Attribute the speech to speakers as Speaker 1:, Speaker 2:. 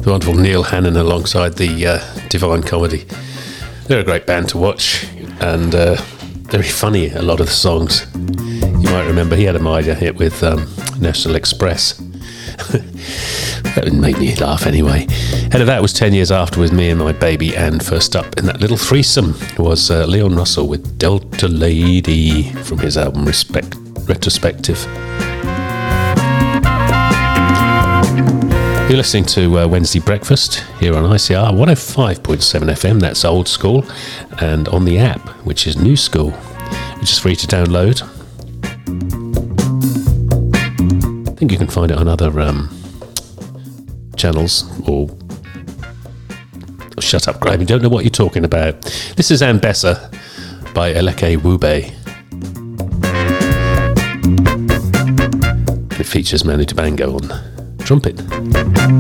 Speaker 1: The wonderful Neil Hannon alongside the Divine Comedy. They're a great band to watch, and very funny, a lot of the songs. You might remember he had a major hit with National Express. That would make me laugh anyway. Head of that was 10 years after with Me and My Baby, and first up in that little threesome was Leon Russell with Delta Lady from his album Retrospective. You're listening to Wednesday Breakfast here on ICR 105.7 FM, that's old school, and on the app, which is new school, which is free to download. I think you can find it on other channels, or shut up, Graham, you don't know what you're talking about. This is Ambessa by Eleke Wube. It features Manu Dibango on trumpet.